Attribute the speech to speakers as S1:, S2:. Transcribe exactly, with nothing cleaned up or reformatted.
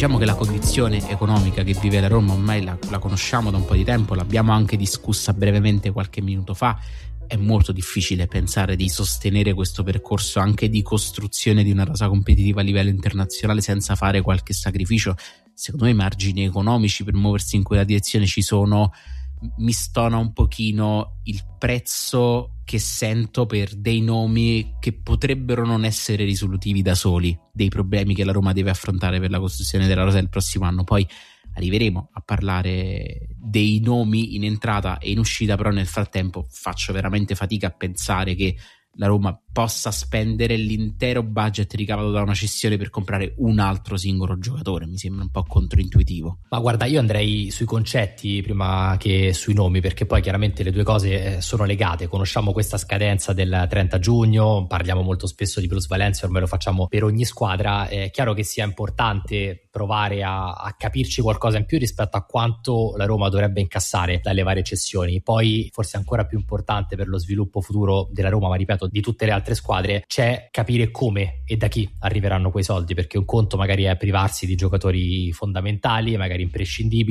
S1: Diciamo che la condizione economica che vive la Roma ormai la, la conosciamo da un po' di tempo, l'abbiamo anche discussa brevemente qualche minuto fa. È molto difficile pensare di sostenere questo percorso anche di costruzione di una rosa competitiva a livello internazionale senza fare qualche sacrificio. Secondo me i margini economici per muoversi in quella direzione ci sono. Mi stona un pochino il prezzo che sento per dei nomi che potrebbero non essere risolutivi da soli dei problemi che la Roma deve affrontare per la costruzione della rosa del prossimo anno. Poi arriveremo a parlare dei nomi in entrata e in uscita, però nel frattempo faccio veramente fatica a pensare che la Roma possa spendere l'intero budget ricavato da una cessione per comprare un altro singolo giocatore. Mi sembra un po' controintuitivo.
S2: Ma guarda, io andrei sui concetti prima che sui nomi, perché poi chiaramente le due cose sono legate. Conosciamo questa scadenza del trenta giugno, parliamo molto spesso di plusvalenza, ormai lo facciamo per ogni squadra. È chiaro che sia importante provare a, a capirci qualcosa in più rispetto a quanto la Roma dovrebbe incassare dalle varie cessioni. Poi forse ancora più importante per lo sviluppo futuro della Roma, ma ripeto di tutte le altre squadre, c'è capire come e da chi arriveranno quei soldi, perché un conto magari è privarsi di giocatori fondamentali, magari imprescindibili,